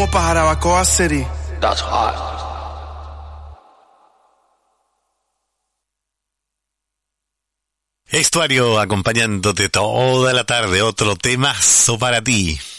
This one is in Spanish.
Vamos para Jarabacoa City. That's hot. Estuario acompañándote toda la tarde, otro temazo para ti.